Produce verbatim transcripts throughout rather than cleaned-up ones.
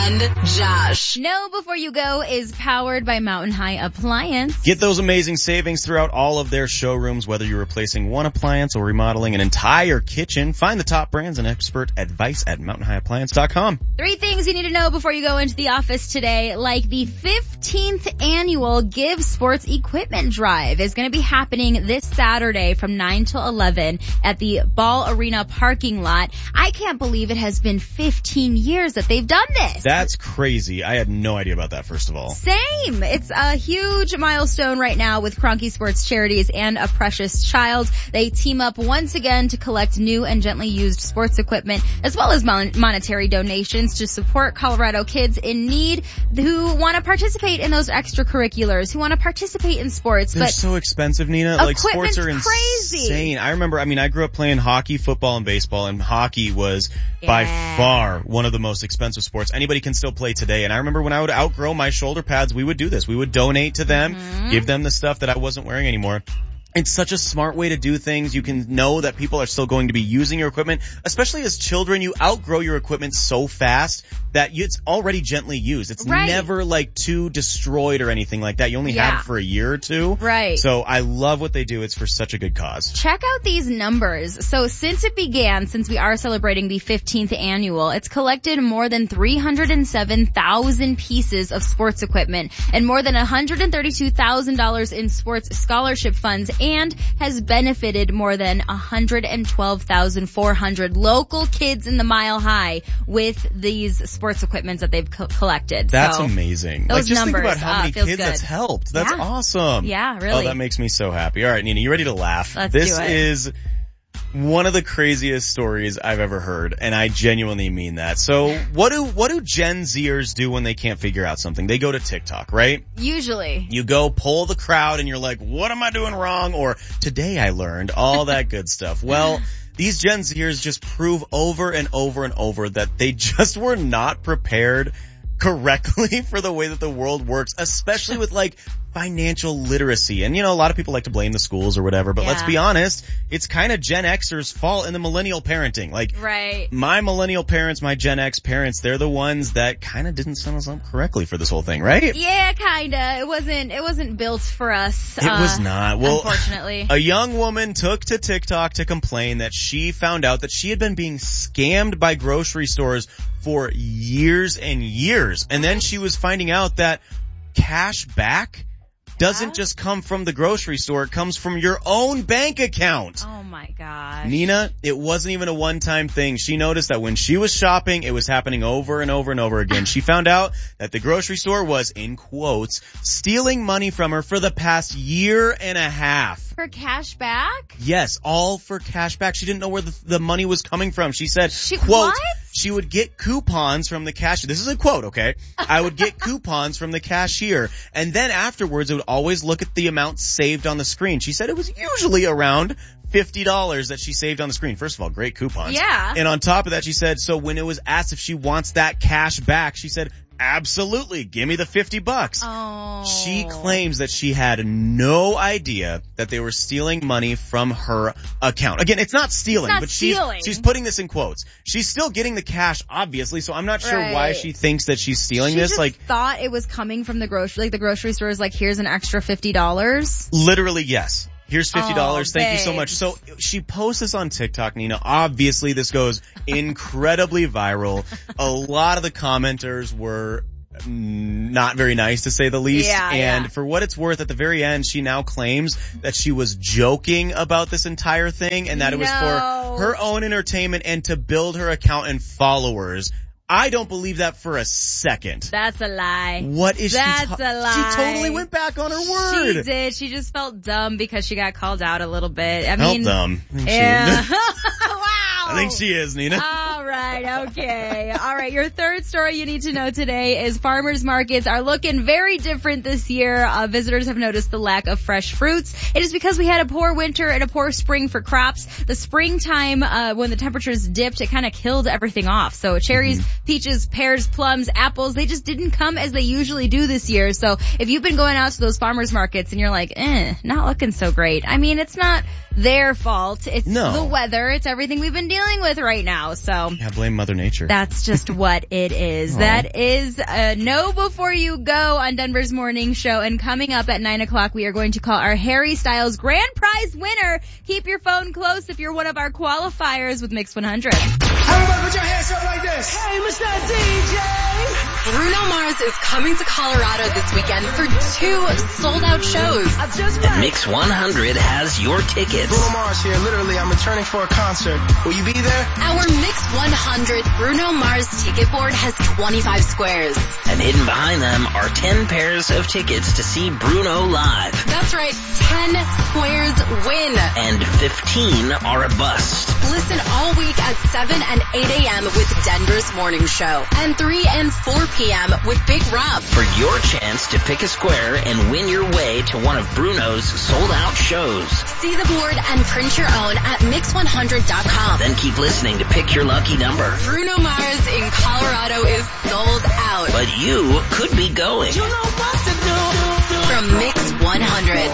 And Josh. Know Before You Go is powered by Mountain High Appliance. Get those amazing savings throughout all of their showrooms, whether you're replacing one appliance or remodeling an entire kitchen. Find the top brands and expert advice at mountain high appliance dot com. Three things you need to know before you go into the office today, like the fifteenth annual Give Sports Equipment Drive is going to be happening this Saturday from nine till eleven at the Ball Arena parking lot. I can't believe it has been fifteen years that they've done this. That's crazy. I had no idea about that, first of all. Same. It's a huge milestone right now with Kroenke Sports Charities and A Precious Child. They team up once again to collect new and gently used sports equipment as well as mon- monetary donations to support Colorado kids in need who want to participate in those extracurriculars, who want to participate in sports. They're but so expensive, Nina. Like, sports are crazy. insane. I remember, I mean, I grew up playing hockey, football, and baseball, and hockey was Yeah. by far one of the most expensive sports. Anybody can still play today. And I remember when I would outgrow my shoulder pads, we would do this. We would donate to them, Mm-hmm. give them the stuff that I wasn't wearing anymore. It's such a smart way to do things. You can know that people are still going to be using your equipment, especially as children. You outgrow your equipment so fast that you, it's already gently used. It's Right. never like too destroyed or anything like that. You only Yeah. have it for a year or two. Right. So I love what they do. It's for such a good cause. Check out these numbers. So since it began, since we are celebrating the fifteenth annual, it's collected more than three hundred seven thousand pieces of sports equipment and more than one hundred thirty-two thousand dollars in sports scholarship funds, and has benefited more than one hundred twelve thousand four hundred local kids in the Mile High with these sports equipment that they've co- collected. That's so, amazing. those Like, just numbers, think about how uh, many feels kids good. that's helped. That's Yeah. awesome. Yeah, really. Oh, that makes me so happy. All right, Nina, you ready to laugh? Let's this do it. is one of the craziest stories I've ever heard, and I genuinely mean that. So what do, what do Gen Zers do when they can't figure out something? They go to TikTok, right? Usually. You go poll the crowd and you're like, what am I doing wrong? Or today I learned, all that good stuff. Well, these Gen Zers just prove over and over and over that they just were not prepared correctly for the way that the world works, especially with like financial literacy. And you know, a lot of people like to blame the schools or whatever, but Yeah. let's be honest, it's kind of Gen Xers' fault in the millennial parenting. Like, Right. my millennial parents, my Gen X parents, they're the ones that kind of didn't set us up correctly for this whole thing, right? Yeah, kinda. It wasn't, it wasn't built for us. It was not. Well, unfortunately. A young woman took to TikTok to complain that she found out that she had been being scammed by grocery stores for years and years. And then she was finding out that cash back doesn't Yeah. just come from the grocery store, it comes from your own bank account. Oh my gosh. Nina, it wasn't even a one-time thing. She noticed that when she was shopping, it was happening over and over and over again. She found out that the grocery store was, in quotes, stealing money from her for the past year and a half. For cash back? Yes, all for cash back. She didn't know where the, the money was coming from. She said, She- quote, what? she would get coupons from the cashier. This is a quote, okay? I would get coupons from the cashier, and then afterwards it would always look at the amount saved on the screen. She said it was usually around fifty dollars that she saved on the screen. First of all, great coupons. Yeah. And on top of that, she said, so when it was asked if she wants that cash back, she said, absolutely, give me the fifty bucks. Oh. She claims that she had no idea that they were stealing money from her account. Again, it's not stealing, It's not but she's, stealing. she's putting this in quotes. She's still getting the cash, obviously, so I'm not sure why Right. she thinks that she's stealing She this. just Like, thought it was coming from the grocery, like the grocery store is like, here's an extra fifty dollars. literally, yes. Here's fifty dollars. Oh, Thank you so much. babes. So she posts this on TikTok, Nina. Obviously, this goes incredibly viral. A lot of the commenters were not very nice, to say the least. Yeah, and yeah. for what it's worth, at the very end, she now claims that she was joking about this entire thing and that it was No. for her own entertainment and to build her account and followers. I don't believe that for a second. That's a lie. What is That's she? Ta- a lie. She totally went back on her word. She did. She just felt dumb because she got called out a little bit. I Felt mean, dumb. I think she- yeah. Wow. I think she is, Nina. All right, okay. All right, your third story you need to know today is farmers markets are looking very different this year. Uh, visitors have noticed the lack of fresh fruits. It is because we had a poor winter and a poor spring for crops. The springtime, uh, when the temperatures dipped, it kind of killed everything off. So cherries, mm-hmm. peaches, pears, plums, apples, they just didn't come as they usually do this year. So if you've been going out to those farmers markets and you're like, eh, not looking so great. I mean, it's not their fault. It's No. the weather. It's everything we've been dealing with right now. So Yeah, blame Mother Nature. That's just what it is. Aww. That is a no before you go on Denver's Morning Show. And coming up at nine o'clock, we are going to call our Harry Styles grand prize winner. Keep your phone close if you're one of our qualifiers with Mix one hundred. Everybody put your hands up like this. Hey, Mister D J. Bruno Mars is coming to Colorado this weekend for two sold-out shows. And Mix one hundred has your tickets. Bruno Mars here. Literally, I'm returning for a concert. Will you be there? Our Mix one hundred Bruno Mars ticket board has twenty-five squares. And hidden behind them are ten pairs of tickets to see Bruno live. That's right, ten squares win. And fifteen are a bust. Listen all week at seven and eight a.m. with Denver's Morning Show. And three and four p.m. with Big Rob. For your chance to pick a square and win your way to one of Bruno's sold-out shows. See the board and print your own at mix one hundred dot com. Then keep listening to pick your lucky number. Bruno Mars in Colorado is sold out. But you could be going. You know what to do. From Mix one hundred.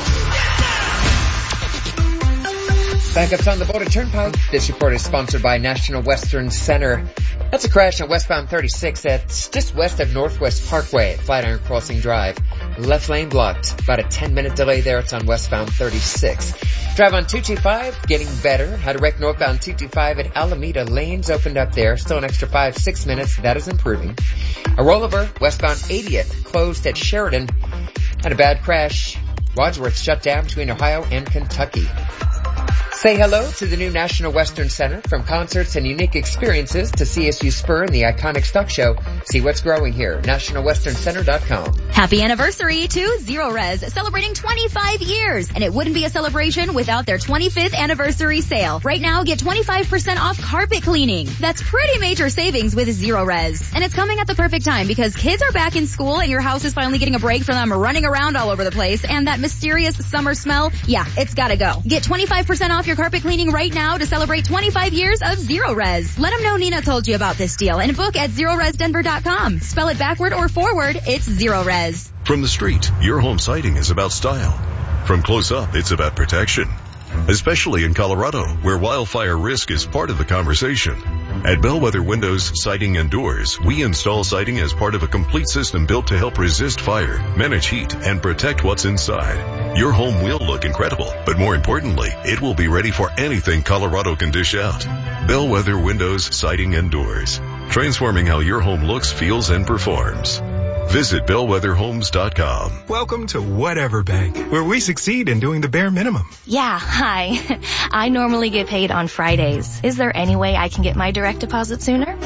Backups on the Boulder Turnpike. This report is sponsored by National Western Center. That's a crash on westbound thirty-six. That's just west of Northwest Parkway at Flatiron Crossing Drive. Left lane blocked. About a ten minute delay there. It's on westbound thirty-six. Drive on two two five, getting better. Had a wreck northbound two two five at Alameda. Lanes opened up there. Still an extra five, six minutes. That is improving. A rollover, westbound eightieth, closed at Sheridan. Had a bad crash. Wadsworth shut down between Ohio and Kentucky. Say hello to the new National Western Center. From concerts and unique experiences to C S U Spur and the iconic Stock Show. See what's growing here. national western center dot com. Happy anniversary to Zero Res, celebrating twenty-five years. And it wouldn't be a celebration without their twenty-fifth anniversary sale. Right now, get twenty-five percent off carpet cleaning. That's pretty major savings with Zero Res. And it's coming at the perfect time because kids are back in school and your house is finally getting a break from them running around all over the place. And that mysterious summer smell, yeah, it's gotta go. Get twenty-five percent off your carpet cleaning right now to celebrate twenty-five years of Zero Res. Let them know Nina told you about this deal and book at zero res denver dot com. Spell it backward or forward, it's Zero Res. From the street, your home siding is about style. From close up, it's about protection. Especially in Colorado, where wildfire risk is part of the conversation. At Bellwether Windows, Siding and Doors, we install siding as part of a complete system built to help resist fire, manage heat, and protect what's inside. Your home will look incredible, but more importantly, it will be ready for anything Colorado can dish out. Bellwether Windows, Siding and Doors. Transforming how your home looks, feels, and performs. Visit bellwether homes dot com. Welcome to Whatever Bank, where we succeed in doing the bare minimum. Yeah, hi. I normally get paid on Fridays. Is there any way I can get my direct deposit sooner?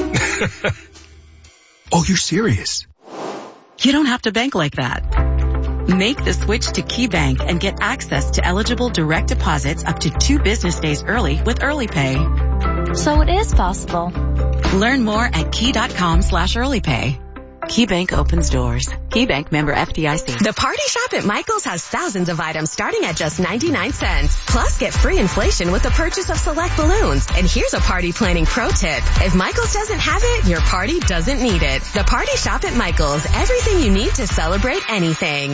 Oh, you're serious? You don't have to bank like that. Make the switch to KeyBank and get access to eligible direct deposits up to two business days early with Early Pay. So it is possible. Learn more at key dot com slash early pay. KeyBank opens doors. KeyBank member F D I C. The Party Shop at Michael's has thousands of items starting at just ninety-nine cents. Plus, get free inflation with the purchase of select balloons. And here's a party planning pro tip. If Michael's doesn't have it, your party doesn't need it. The Party Shop at Michael's. Everything you need to celebrate anything.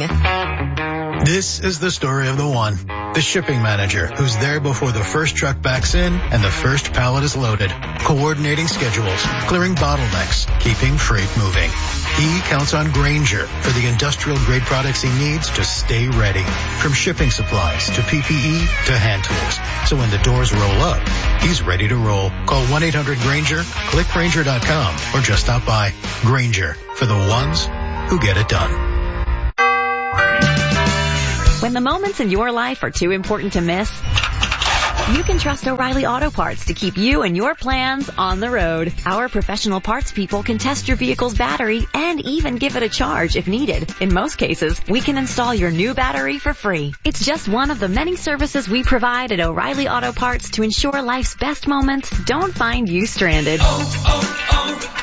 This is the story of the one, the shipping manager, who's there before the first truck backs in and the first pallet is loaded, coordinating schedules, clearing bottlenecks, keeping freight moving. He counts on Grainger for the industrial-grade products he needs to stay ready, from shipping supplies to P P E to hand tools. So when the doors roll up, he's ready to roll. Call one eight hundred Grainger, click Grainger dot com, or just stop by. Grainger, for the ones who get it done. When the moments in your life are too important to miss, you can trust O'Reilly Auto Parts to keep you and your plans on the road. Our professional parts people can test your vehicle's battery and even give it a charge if needed. In most cases, we can install your new battery for free. It's just one of the many services we provide at O'Reilly Auto Parts to ensure life's best moments don't find you stranded. Oh,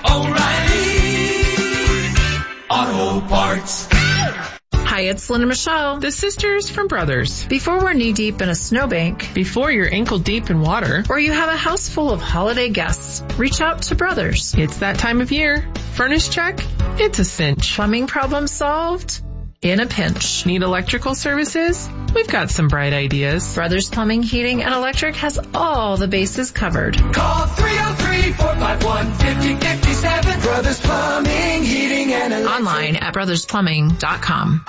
oh, oh, O'Reilly Auto Parts. Hi, it's Lynn and Michelle, the sisters from Brothers. Before we're knee-deep in a snowbank, before you're ankle-deep in water, or you have a house full of holiday guests, reach out to Brothers. It's that time of year. Furnace check? It's a cinch. Plumbing problem solved? In a pinch. Need electrical services? We've got some bright ideas. Brothers Plumbing, Heating, and Electric has all the bases covered. Call three oh three three four five one five zero five seven. Brothers Plumbing, Heating, and Electric. Online at brothers plumbing dot com.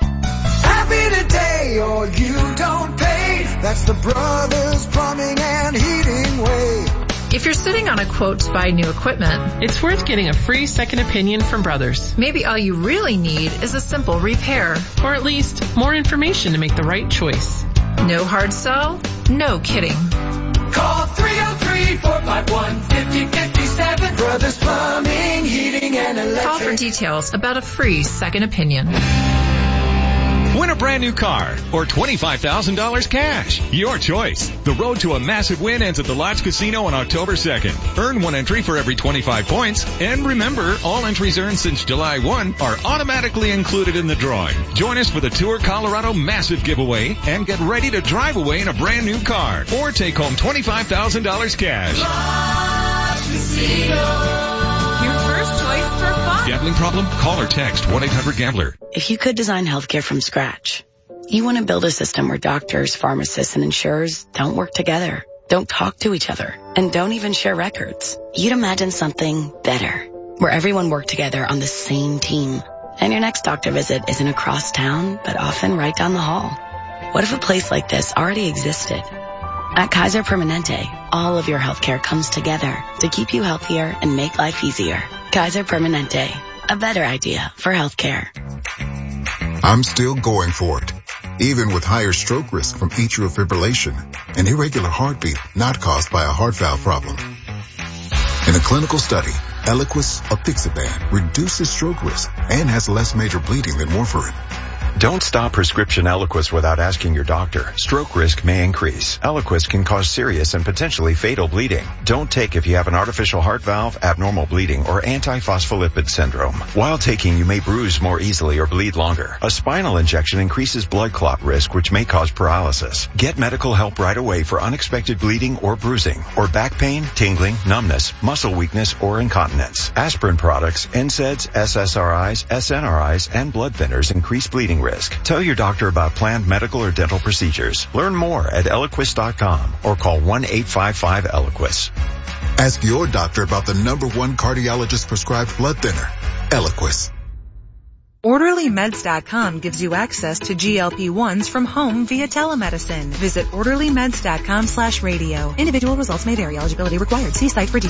Happy today or you don't pay. That's the Brothers Plumbing and Heating way. If you're sitting on a quote to buy new equipment, it's worth getting a free second opinion from Brothers. Maybe all you really need is a simple repair. Or at least more information to make the right choice. No hard sell? No kidding. Call three oh three four five one five zero five seven. Brothers Plumbing, Heating, and Electric. Call for details about a free second opinion. Win a brand new car or twenty-five thousand dollars cash. Your choice. The road to a massive win ends at the Lodge Casino on October second. Earn one entry for every twenty-five points. And remember, all entries earned since July first are automatically included in the drawing. Join us for the Tour Colorado massive giveaway and get ready to drive away in a brand new car or take home twenty-five thousand dollars cash. Lodge Casino. Your first choice for fun. Gambling problem? Call or text one eight hundred gambler. If you could design healthcare from scratch, you want to build a system where doctors, pharmacists, and insurers don't work together, don't talk to each other, and don't even share records. You'd imagine something better, where everyone worked together on the same team. And your next doctor visit isn't across town, but often right down the hall. What if a place like this already existed? At Kaiser Permanente, all of your healthcare comes together to keep you healthier and make life easier. Kaiser Permanente, a better idea for healthcare. I'm still going for it, even with higher stroke risk from atrial fibrillation, an irregular heartbeat not caused by a heart valve problem. In a clinical study, Eliquis apixaban reduces stroke risk and has less major bleeding than warfarin. Don't stop prescription Eliquis without asking your doctor. Stroke risk may increase. Eliquis can cause serious and potentially fatal bleeding. Don't take if you have an artificial heart valve, abnormal bleeding, or antiphospholipid syndrome. While taking, you may bruise more easily or bleed longer. A spinal injection increases blood clot risk, which may cause paralysis. Get medical help right away for unexpected bleeding or bruising, or back pain, tingling, numbness, muscle weakness, or incontinence. Aspirin products, N SAIDs, S S R Is, S N R Is, and blood thinners increase bleeding risk. Tell your doctor about planned medical or dental procedures. Learn more at Eliquis dot com or call one eight five five Eliquis. Ask your doctor about the number one cardiologist prescribed blood thinner, Eliquis. Orderly Meds dot com gives you access to G L P ones from home via telemedicine. Visit Orderly Meds dot com slash radio. Individual results may vary. Eligibility required. See site for details.